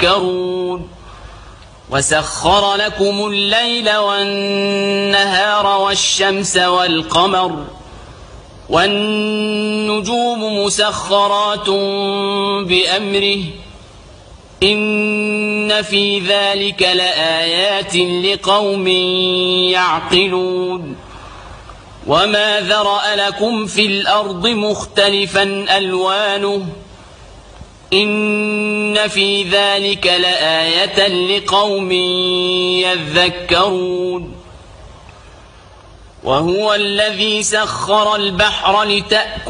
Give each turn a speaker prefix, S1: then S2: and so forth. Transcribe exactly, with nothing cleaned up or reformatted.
S1: يذكرون وسخر لكم الليل والنهار والشمس والقمر والنجوم مسخرات بأمره إن في ذلك لآيات لقوم يعقلون وما ذرأ لكم في الأرض مختلفا ألوانه إن في ذلك لآية لقوم يذكرون وهو الذي سخر البحر لتأكلوا